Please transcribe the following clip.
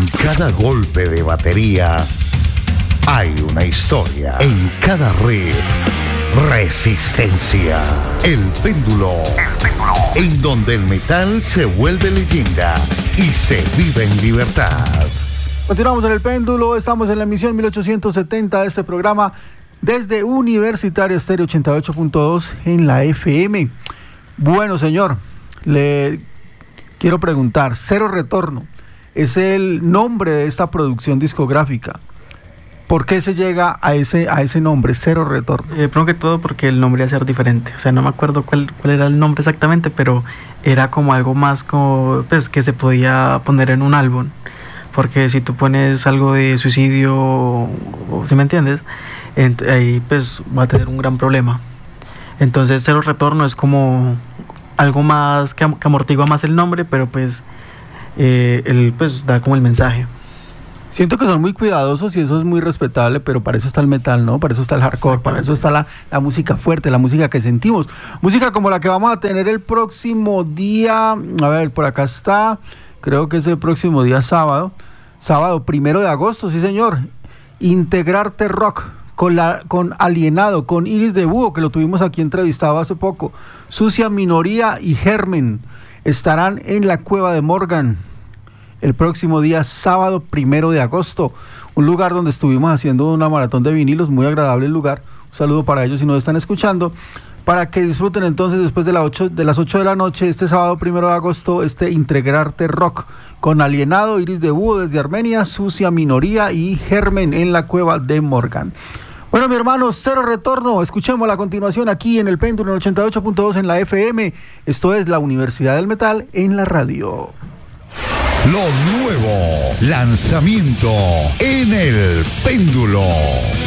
En cada golpe de batería hay una historia. En cada riff, resistencia. El péndulo. En donde el metal se vuelve leyenda y se vive en libertad. Continuamos en el péndulo, estamos en la emisión 1870 de este programa desde Universitario Estéreo 88.2 en la FM. Bueno, señor, le quiero preguntar, Cero Retorno es el nombre de esta producción discográfica. ¿Por qué se llega a ese nombre, Cero Retorno? Primero que todo porque el nombre iba a ser diferente. O sea, no me acuerdo cuál era el nombre exactamente, pero era como algo más como, pues, que se podía poner en un álbum. Porque si tú pones algo de suicidio, ¿sí me entiendes? Ahí pues va a tener un gran problema. Entonces Cero Retorno es como algo más que amortigua más el nombre, pero pues él pues da como el mensaje. Siento que son muy cuidadosos y eso es muy respetable, pero para eso está el metal, ¿no? Para eso está el hardcore, para eso está la música fuerte, la música que sentimos. Música como la que vamos a tener el próximo día, a ver, por acá está, creo que es el próximo día sábado 1 de agosto, sí señor. Integrarte Rock con Alienado, con Iris de Búho, que lo tuvimos aquí entrevistado hace poco. Sucia Minoría y Germen estarán en la Cueva de Morgan el próximo día sábado 1 de agosto, un lugar donde estuvimos haciendo una maratón de vinilos, muy agradable el lugar. Un saludo para ellos si nos están escuchando, para que disfruten entonces después de las 8 de la noche, este sábado 1 de agosto, Integrarte Rock con Alienado, Iris de Búho desde Armenia, Sucia Minoría y Germen en la Cueva de Morgan. Bueno, mi hermano, Cero Retorno, escuchemos a continuación aquí en el Péndulo en 88.2 en la FM. Esto es la Universidad del Metal en la radio. Lo nuevo, lanzamiento en el péndulo.